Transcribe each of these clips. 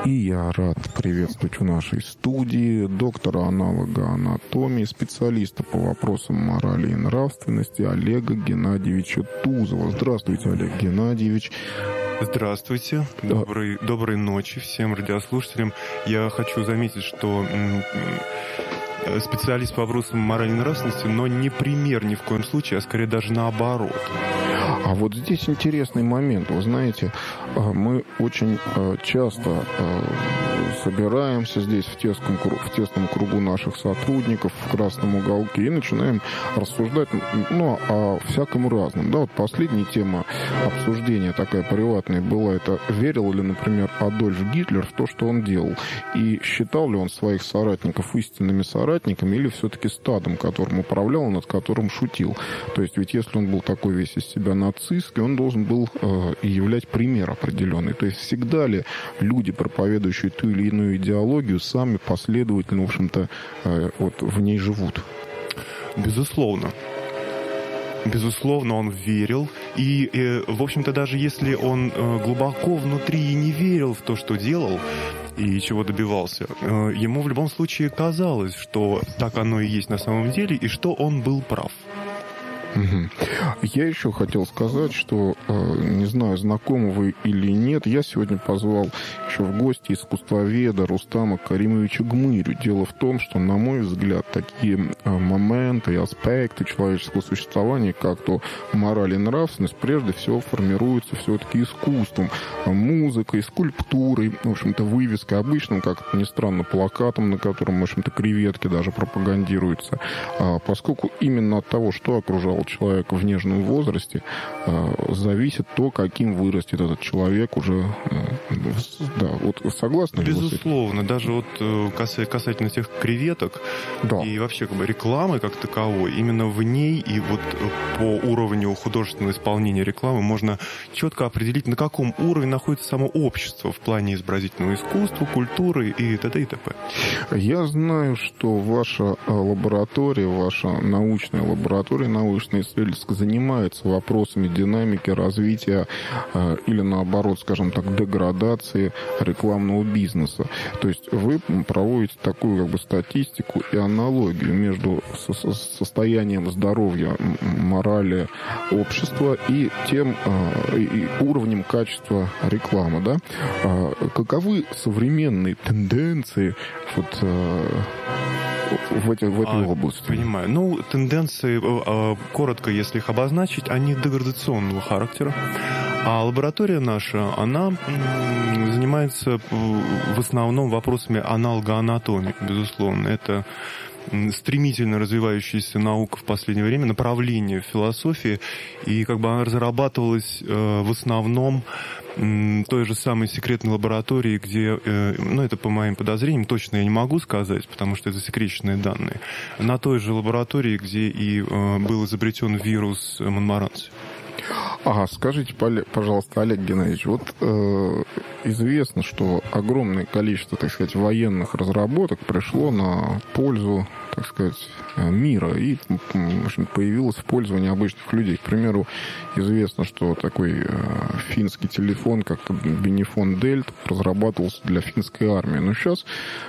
И я рад приветствовать в нашей студии доктора аналога анатомии, специалиста по вопросам морали и нравственности Олега Геннадьевича Тузова. Здравствуйте, Олег Геннадьевич. Здравствуйте. Доброй ночи всем радиослушателям. Я хочу заметить, что специалист по вопросам морали и нравственности, но не пример ни в коем случае, а скорее даже наоборот. А вот здесь интересный момент. Вы знаете, мы очень часто собираемся здесь в тесном кругу наших сотрудников в красном уголке и начинаем рассуждать о всяком разном. Да, вот последняя тема обсуждения такая приватная была, это верил ли, например, Адольф Гитлер в то, что он делал, и считал ли он своих соратников истинными соратниками или все-таки стадом, которым управлял, над которым шутил. То есть ведь если он был такой весь из себя нацистский, он должен был и являть пример определенный. То есть всегда ли люди, проповедующие ту или иную идеологию, сами последовательно, в общем-то, в ней живут? Безусловно. Безусловно, он верил. И, в общем-то, даже если он глубоко внутри и не верил в то, что делал, и чего добивался, ему в любом случае казалось, что так оно и есть на самом деле, и что он был прав. Я еще хотел сказать, что, не знаю, знакомы вы или нет, я сегодня позвал еще в гости искусствоведа Рустама Каримовича Гмырю. Дело в том, что, на мой взгляд, такие моменты и аспекты человеческого существования, как то мораль и нравственность, прежде всего формируются все-таки искусством, музыкой, скульптурой, в общем-то, вывеской, обычным, как это ни странно, плакатом, на котором, в общем-то, креветки даже пропагандируются. Поскольку именно от того, что окружало человека в нежном возрасте, зависит то, каким вырастет этот человек уже. Да, вот согласны ли вы с этим? Безусловно, даже вот касательно тех креветок, да, и вообще как бы рекламы как таковой, именно в ней и вот по уровню художественного исполнения рекламы можно четко определить, на каком уровне находится само общество в плане изобразительного искусства, культуры и т.д. и т.п. Я знаю, что ваша лаборатория, ваша научная лаборатория, научная исследовательская, занимается вопросами динамики развития или, наоборот, скажем так, деградации рекламного бизнеса. То есть вы проводите такую как бы статистику и аналогию между состоянием здоровья, морали общества и тем и уровнем качества рекламы, да? Каковы современные тенденции в этой области? Понимаю. Тенденции, коротко, если их обозначить, они деградационного характера. А лаборатория наша, она занимается в основном вопросами аналогоанатомии, безусловно. Это стремительно развивающаяся наука в последнее время, направление в философии, и как бы она разрабатывалась в основном той же самой секретной лаборатории, где, это по моим подозрениям, точно я не могу сказать, потому что это засекреченные данные, на той же лаборатории, где и был изобретен вирус Монмаранси. Скажите, пожалуйста, Олег Геннадьевич, известно, что огромное количество, так сказать, военных разработок пришло на пользу, так сказать, мира и, в общем, появилось в пользовании обычных людей. К примеру, известно, что такой финский телефон, как Бенефон Дельта, разрабатывался для финской армии. Но сейчас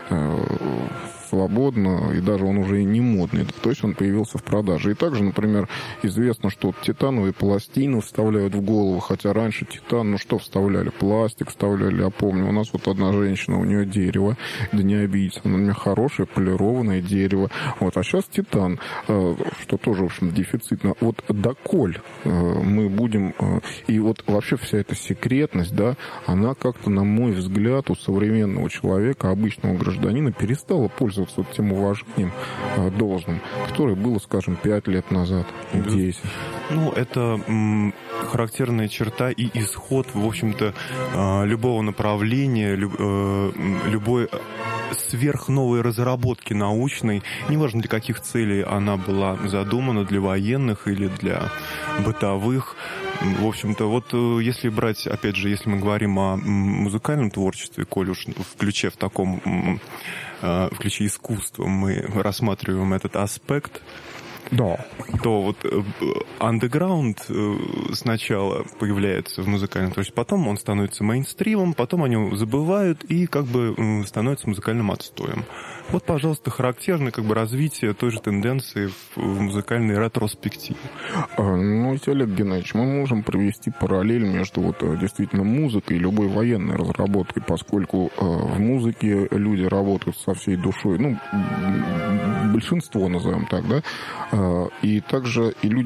свободно, и даже он уже и не модный, то есть он появился в продаже. И также, например, известно, что титановые пластины вставляют в голову, хотя раньше титан, что вставляли? Пластик вставляли, я помню. У нас одна женщина, у нее дерево, да не обидится, она у меня хорошее полированное дерево. А сейчас титан, что тоже, в общем, дефицитно. Доколь мы будем... И вообще вся эта секретность, да, она как-то, на мой взгляд, у современного человека, обычного гражданина, перестала пользоваться тем уважением должным, которое было, скажем, 5 лет назад, 10. Это характерная черта и исход, в общем-то, любого направления, любой сверхновой разработки научной, неважно для каких целей она была задумана, для военных или для бытовых. В общем-то, если брать, опять же, если мы говорим о музыкальном творчестве, коль уж в ключе искусства мы рассматриваем этот аспект, Да. То вот андеграунд сначала появляется в музыкальном творчестве, потом он становится мейнстримом, потом о нем забывают и как бы становится музыкальным отстоем. Вот, пожалуйста, характерно как бы развитие той же тенденции в музыкальной ретроспективе. Ну, Олег Геннадьевич, мы можем провести параллель между вот действительно музыкой и любой военной разработкой, поскольку в музыке люди работают со всей душой, ну, большинство, назовем так, да, и также и люди